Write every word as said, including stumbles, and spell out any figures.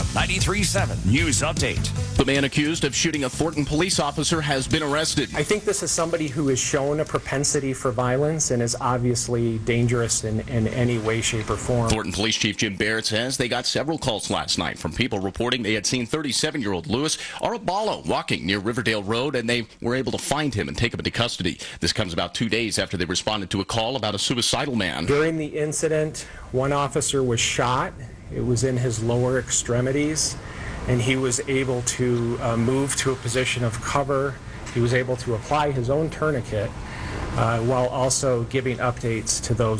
ninety-three point seven News Update. The man accused of shooting a Thornton police officer has been arrested. I think this is somebody who has shown a propensity for violence and is obviously dangerous in, in any way, shape, or form. Thornton Police Chief Jim Barrett says they got several calls last night from people reporting they had seen thirty-seven-year-old Louis Arabalo walking near Riverdale Road, and they were able to find him and take him into custody. This comes about two days after they responded to a call about a suicidal man. During the incident, one officer was shot. It was in his lower extremities, and he was able to uh, move to a position of cover. He was able to apply his own tourniquet uh, while also giving updates to those